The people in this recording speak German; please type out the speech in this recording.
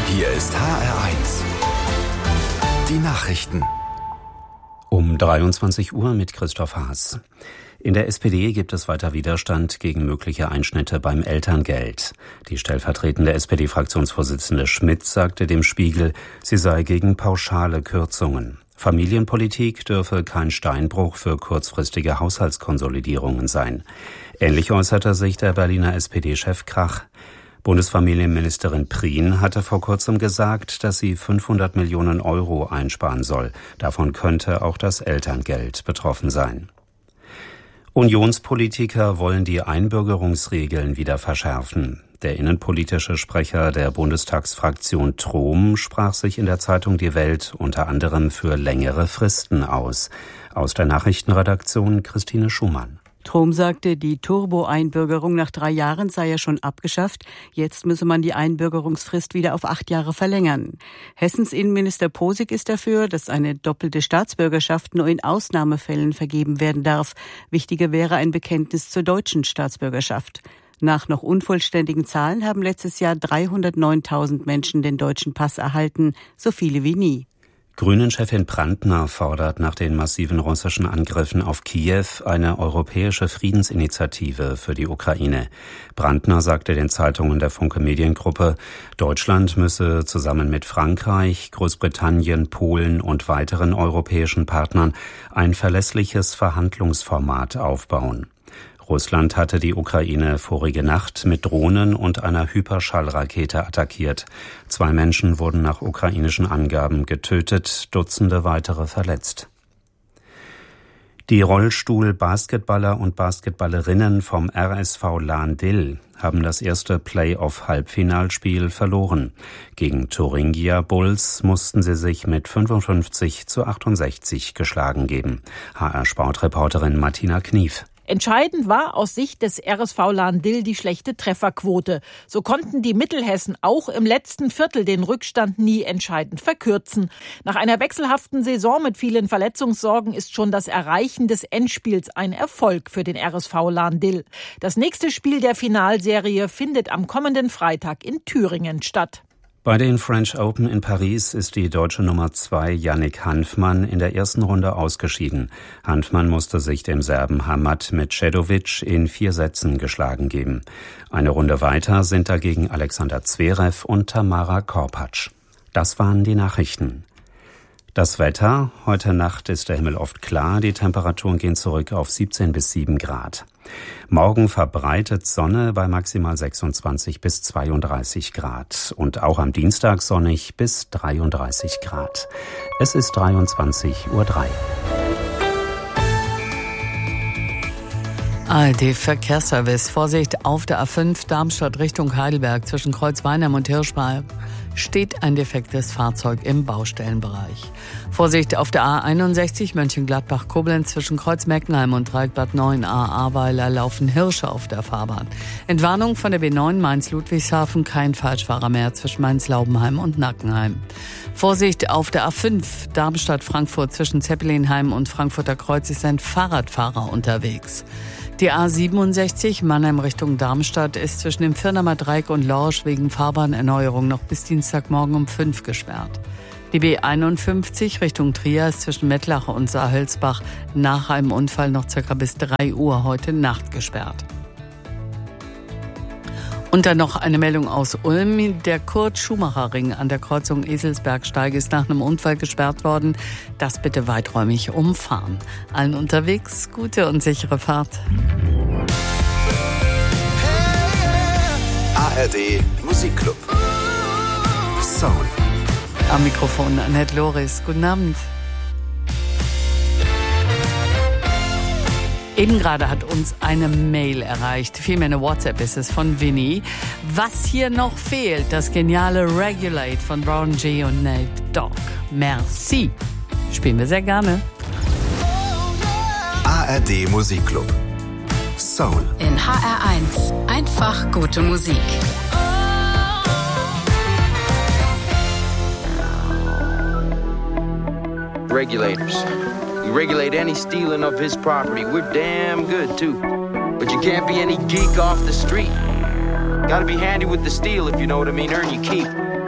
Hier ist HR1. Die Nachrichten. Um 23 Uhr mit Christoph Haas. In der SPD gibt es weiter Widerstand gegen mögliche Einschnitte beim Elterngeld. Die stellvertretende SPD-Fraktionsvorsitzende Schmidt sagte dem Spiegel, sie sei gegen pauschale Kürzungen. Familienpolitik dürfe kein Steinbruch für kurzfristige Haushaltskonsolidierungen sein. Ähnlich äußerte sich der Berliner SPD-Chef Krach. Bundesfamilienministerin Prien hatte vor kurzem gesagt, dass sie 500 Millionen Euro einsparen soll. Davon könnte auch das Elterngeld betroffen sein. Unionspolitiker wollen die Einbürgerungsregeln wieder verschärfen. Der innenpolitische Sprecher der Bundestagsfraktion Trom sprach sich in der Zeitung Die Welt unter anderem für längere Fristen aus. Aus der Nachrichtenredaktion Christine Schumann. Trom sagte, die Turbo-Einbürgerung nach 3 Jahren sei ja schon abgeschafft. Jetzt müsse man die Einbürgerungsfrist wieder auf 8 Jahre verlängern. Hessens Innenminister Posig ist dafür, dass eine doppelte Staatsbürgerschaft nur in Ausnahmefällen vergeben werden darf. Wichtiger wäre ein Bekenntnis zur deutschen Staatsbürgerschaft. Nach noch unvollständigen Zahlen haben letztes Jahr 309.000 Menschen den deutschen Pass erhalten, so viele wie nie. Grünen-Chefin Brandner fordert nach den massiven russischen Angriffen auf Kiew eine europäische Friedensinitiative für die Ukraine. Brandner sagte den Zeitungen der Funke Mediengruppe, Deutschland müsse zusammen mit Frankreich, Großbritannien, Polen und weiteren europäischen Partnern ein verlässliches Verhandlungsformat aufbauen. Russland hatte die Ukraine vorige Nacht mit Drohnen und einer Hyperschallrakete attackiert. 2 Menschen wurden nach ukrainischen Angaben getötet, Dutzende weitere verletzt. Die Rollstuhl-Basketballer und Basketballerinnen vom RSV Lahn-Dill haben das erste Play-off-Halbfinalspiel verloren. Gegen Thuringia Bulls mussten sie sich mit 55:68 geschlagen geben. HR-Sportreporterin Martina Knief. Entscheidend war aus Sicht des RSV Lahn-Dill die schlechte Trefferquote. So konnten die Mittelhessen auch im letzten Viertel den Rückstand nie entscheidend verkürzen. Nach einer wechselhaften Saison mit vielen Verletzungssorgen ist schon das Erreichen des Endspiels ein Erfolg für den RSV Lahn-Dill. Das nächste Spiel der Finalserie findet am kommenden Freitag in Thüringen statt. Bei den French Open in Paris ist die deutsche Nummer 2 Yannick Hanfmann in der ersten Runde ausgeschieden. Hanfmann musste sich dem Serben Hamad Medjedovic in 4 Sätzen geschlagen geben. Eine Runde weiter sind dagegen Alexander Zverev und Tamara Korpatsch. Das waren die Nachrichten. Das Wetter: Heute Nacht ist der Himmel oft klar, die Temperaturen gehen zurück auf 17 bis 7 Grad. Morgen verbreitet Sonne bei maximal 26 bis 32 Grad. Und auch am Dienstag sonnig bis 33 Grad. Es ist 23:03 Uhr. ARD-Verkehrsservice. Vorsicht auf der A5 Darmstadt Richtung Heidelberg zwischen Kreuzweinheim und Hirschberg steht ein defektes Fahrzeug im Baustellenbereich. Vorsicht auf der A61 Mönchengladbach-Koblenz zwischen Kreuzmeckenheim und Dreieckbad 9a Ahrweiler laufen Hirsche auf der Fahrbahn. Entwarnung von der B9 Mainz-Ludwigshafen, kein Falschfahrer mehr zwischen Mainz-Laubenheim und Nackenheim. Vorsicht auf der A5 Darmstadt-Frankfurt zwischen Zeppelinheim und Frankfurter Kreuz ist ein Fahrradfahrer unterwegs. Die A67 Mannheim Richtung Darmstadt ist zwischen dem Firnamer Dreieck und Lorsch wegen Fahrbahnerneuerung noch bis Dienstagmorgen um 5 gesperrt. Die B51 Richtung Trier ist zwischen Mettlach und Sahelsbach nach einem Unfall noch ca. bis 3 Uhr heute Nacht gesperrt. Und dann noch eine Meldung aus Ulm. Der Kurt-Schumacher-Ring an der Kreuzung Eselsbergsteig ist nach einem Unfall gesperrt worden. Das bitte weiträumig umfahren. Allen unterwegs gute und sichere Fahrt. ARD Musikclub. Soul. Am Mikrofon Annette Loris. Guten Abend. Eben gerade hat uns eine Mail erreicht, vielmehr eine WhatsApp ist es, von Winnie. Was hier noch fehlt, das geniale Regulate von Brown G. und Nate Dogg. Merci. Spielen wir sehr gerne. ARD Musikclub. Soul. In HR1. Einfach gute Musik. Regulators. You regulate any stealing of his property. We're damn good, too. But you can't be any geek off the street. Gotta be handy with the steel, if you know what I mean. Earn your keep.